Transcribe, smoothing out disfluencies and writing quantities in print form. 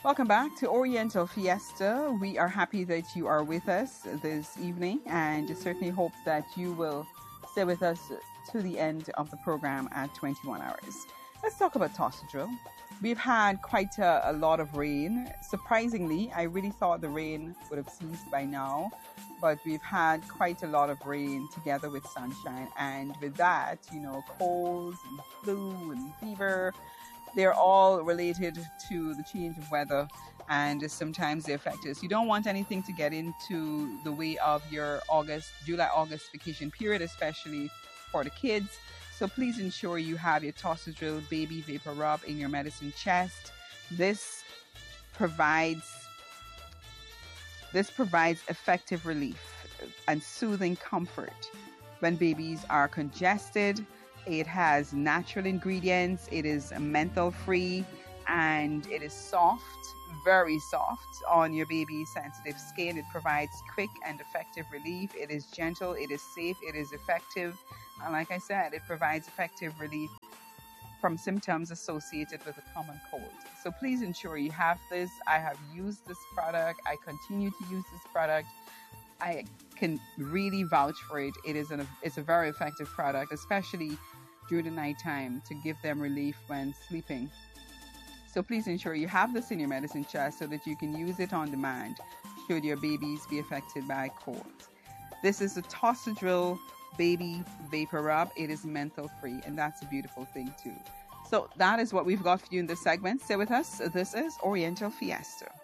Welcome back to Oriental Fiesta. We are happy that you are with us this evening and certainly hope that you will stay with us to the end of the program at 21 hours. Let's talk about toss drill. We've had quite a lot of rain. Surprisingly, I really thought the rain would have ceased by now, but we've had quite a lot of rain together with sunshine. And with that, colds and flu and fever, they're all related to the change of weather, and sometimes they affect us. You don't want anything to get into the way of your July, August vacation period, especially for the kids. So please ensure you have your Toss-O-Drill Baby Vapor Rub in your medicine chest. This provides effective relief and soothing comfort when babies are congested. It has natural ingredients, it is menthol free, and it is soft, very soft on your baby's sensitive skin. It provides quick and effective relief. It is gentle, it is safe, it is effective. And like I said, it provides effective relief from symptoms associated with a common cold. So please ensure you have this. I have used this product. I continue to use this product. I can really vouch for it. It's a very effective product, especially during the nighttime, to give them relief when sleeping. So please ensure you have this in your medicine chest so that you can use it on demand should your babies be affected by colds. This is a Toss-O-Drill Baby Vapor Rub. It is menthol free, and that's a beautiful thing too. So that is what we've got for you in this segment. Stay with us. This is Oriental Fiesta.